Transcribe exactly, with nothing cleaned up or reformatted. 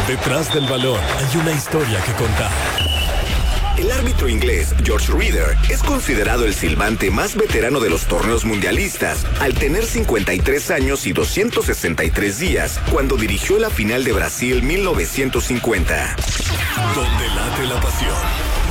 Detrás del balón hay una historia que contar. El árbitro inglés George Reader es considerado el silbante más veterano de los torneos mundialistas, al tener cincuenta y tres años y doscientos sesenta y tres días cuando dirigió la final de Brasil mil novecientos cincuenta. Donde late la pasión.